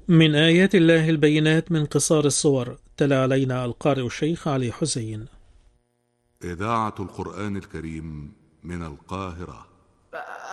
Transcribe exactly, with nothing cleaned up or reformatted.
من آيات الله البينات من قصار الصور، تلا علينا القارئ الشيخ علي حسين. إذاعة القرآن الكريم من القاهرة.